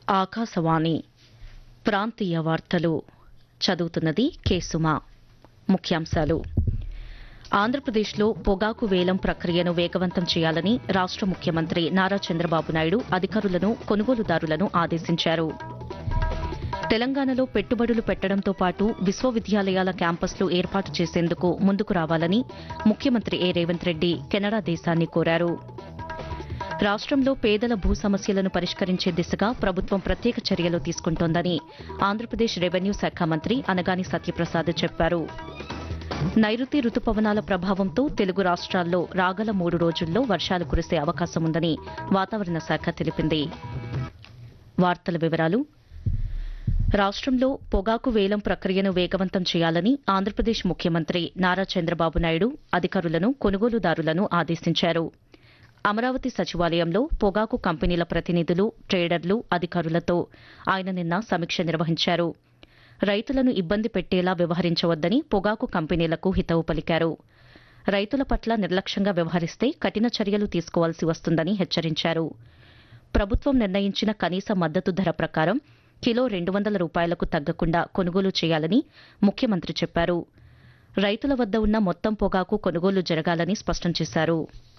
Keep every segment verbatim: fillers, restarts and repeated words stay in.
ఆకాశవాణి ప్రాంతీయ వార్తలు చదువుతున్నది కె సుమ. ముఖ్యాంశాలు. ఆంధ్రప్రదేశ్లో పొగాకు వేలం ప్రక్రియను వేగవంతం చేయాలని రాష్ట ముఖ్యమంత్రి నారా చంద్రబాబు నాయుడు అధికారులను కొనుగోలుదారులను ఆదేశించారు. తెలంగాణలో పెట్టుబడులు పెట్టడంతో పాటు విశ్వవిద్యాలయాల క్యాంపస్లు ఏర్పాటు చేసేందుకు ముందుకు రావాలని ముఖ్యమంత్రి ఏ రేవంత్ రెడ్డి కెనడా దేశాన్ని కోరారు. రాష్టంలో పేదల భూ సమస్యలను పరిష్కరించే దిశగా ప్రభుత్వం ప్రత్యేక చర్యలు తీసుకుంటోందని ఆంధ్రప్రదేశ్ రెవెన్యూ శాఖ మంత్రి అనగాని సత్యప్రసాద్ చెప్పారు. నైరుతి రుతుపవనాల ప్రభావంతో తెలుగు రాష్ట్రాల్లో రాగల మూడు రోజుల్లో వర్షాలు కురిసే అవకాశముందని వాతావరణ శాఖ తెలిపింది. వార్తల వివరాలు. రాష్టంలో పొగాకు వేలం ప్రక్రియను వేగవంతం చేయాలని ఆంధ్రప్రదేశ్ ముఖ్యమంత్రి నారా చంద్రబాబు నాయుడు అధికారులను కొనుగోలుదారులను ఆదేశించారు. అమరావతి సచివాలయంలో పొగాకు కంపెనీల ప్రతినిధులు, ట్రేడర్లు, అధికారులతో ఆయన నిన్న సమీక్ష నిర్వహించారు. రైతులను ఇబ్బంది పెట్టేలా వ్యవహరించవద్దని పొగాకు కంపెనీలకు హితవు పలికారు. రైతుల పట్ల నిర్లక్ష్యంగా వ్యవహరిస్తే కఠిన చర్యలు తీసుకోవాల్సి వస్తుందని హెచ్చరించారు. ప్రభుత్వం నిర్ణయించిన కనీస మద్దతు ధర ప్రకారం కిలో రెండు వందల రూపాయలకు తగ్గకుండా కొనుగోలు చేయాలని ముఖ్యమంత్రి చెప్పారు. రైతుల వద్ద ఉన్న మొత్తం పొగాకు కొనుగోలు జరగాలని స్పష్టం చేశారు.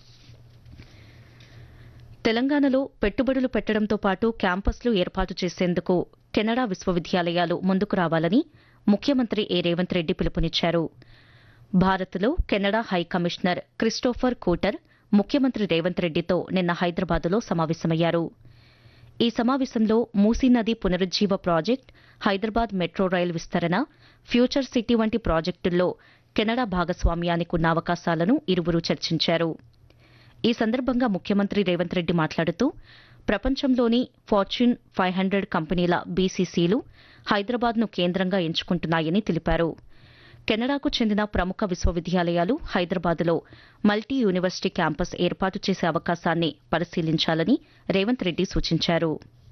తెలంగాణలో పెట్టుబడులు పెట్టడంతో పాటు క్యాంపస్లు ఏర్పాటు చేసేందుకు కెనడా విశ్వవిద్యాలయాలు ముందుకు రావాలని ముఖ్యమంత్రి ఏ రేవంత్ రెడ్డి పిలుపునిచ్చారు. భారత్లో కెనడా హై కమిషనర్ క్రిస్టోఫర్ కూటర్ ముఖ్యమంత్రి రేవంత్ రెడ్డితో నిన్న హైదరాబాద్లో సమావేశమయ్యారు. ఈ సమావేశంలో మూసీ నది పునరుజ్జీవ ప్రాజెక్టు, హైదరాబాద్ మెట్రో రైలు విస్తరణ, ఫ్యూచర్ సిటీ వంటి ప్రాజెక్టుల్లో కెనడా భాగస్వామ్యానికి ఉన్న అవకాశాలను ఇరువురు చర్చించారు. ఈ సందర్భంగా ముఖ్యమంత్రి రేవంత్ రెడ్డి మాట్లాడుతూ ప్రపంచంలోని ఫార్చ్యూన్ ఫైవ్ హండ్రెడ్ కంపెనీల బీసీసీలు హైదరాబాద్ను కేంద్రంగా ఎంచుకుంటున్నాయని తెలిపారు. కెనడాకు చెందిన ప్రముఖ విశ్వవిద్యాలయాలు హైదరాబాద్లో మల్టీ యూనివర్సిటీ క్యాంపస్ ఏర్పాటు చేసే అవకాశాన్ని పరిశీలించాలని రేవంత్ రెడ్డి సూచించారు.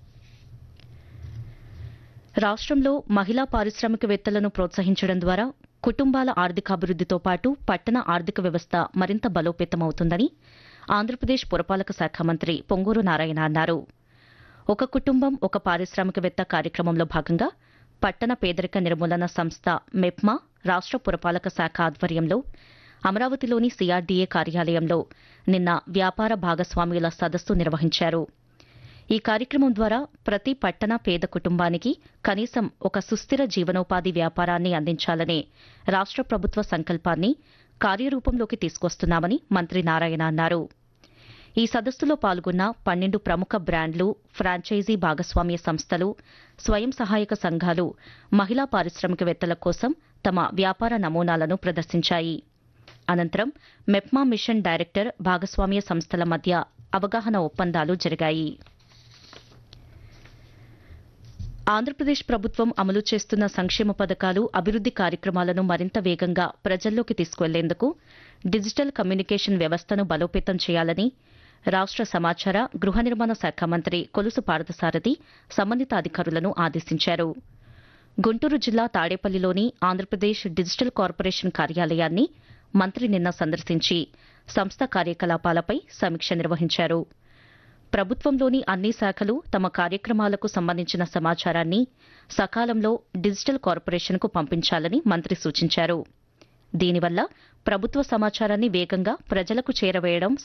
రాష్టంలో మహిళా పారిశ్రామికవేత్తలను ప్రోత్సహించడం ద్వారా కుటుంబాల ఆర్థికాభివృద్దితో పాటు పట్టణ ఆర్థిక వ్యవస్థ మరింత బలోపేతమవుతుందని ఆంధ్రప్రదేశ్ పురపాలక శాఖ మంత్రి పొంగూరు నారాయణ అన్నారు. ఒక కుటుంబం ఒక పారిశ్రామికవేత్త కార్యక్రమంలో భాగంగా పట్టణ పేదరిక నిర్మూలన సంస్థ మెప్మా రాష్ట పురపాలక శాఖ ఆధ్వర్యంలో అమరావతిలోని సీఆర్డీఏ కార్యాలయంలో నిన్న వ్యాపార భాగస్వామ్యుల సదస్సు నిర్వహించారు. ఈ కార్యక్రమం ద్వారా ప్రతి పట్టణ పేద కుటుంబానికి కనీసం ఒక సుస్థిర జీవనోపాధి వ్యాపారాన్ని అందించాలనే రాష్ట ప్రభుత్వ సంకల్పాన్ని కార్యరూపంలోకి తీసుకొస్తున్నామని మంత్రి నారాయణ అన్నారు. ఈ సదస్సులో పాల్గొన్న పన్నెండు ప్రముఖ బ్రాండ్లు, ఫ్రాంచైజీ భాగస్వామ్య సంస్థలు, స్వయం సహాయక సంఘాలు మహిళా పారిశ్రామికవేత్తల కోసం తమ వ్యాపార నమూనాలను ప్రదర్శించాయి. అనంతరం మెప్మా మిషన్ డైరెక్టర్, భాగస్వామ్య సంస్థల మధ్య అవగాహన ఒప్పందాలు జరిగాయి. ఆంధ్రప్రదేశ్ ప్రభుత్వం అమలు చేస్తున్న సంక్షేమ పథకాలు, అభివృద్ది కార్యక్రమాలను మరింత వేగంగా ప్రజల్లోకి తీసుకువెళ్లేందుకు డిజిటల్ కమ్యూనికేషన్ వ్యవస్థను బలోపేతం చేయాలని రాష్ట సమాచార, గృహ నిర్మాణ శాఖ మంత్రి కొలుసు పార్థసారథి సంబంధిత అధికారులను ఆదేశించారు. గుంటూరు జిల్లా తాడేపల్లిలోని ఆంధ్రప్రదేశ్ డిజిటల్ కార్పొరేషన్ కార్యాలయాన్ని మంత్రి నిన్న సందర్శించి సంస్థ కార్యకలాపాలపై సమీక్ష నిర్వహించారు. ప్రభుత్వంలోని అన్ని శాఖలు తమ కార్యక్రమాలకు సంబంధించిన సమాచారాన్ని సకాలంలో డిజిటల్ కార్పొరేషన్కు పంపించాలని మంత్రి సూచించారు. దీనివల్ల ప్రభుత్వ సమాచారాన్ని వేగంగా ప్రజలకు చేరవేయడం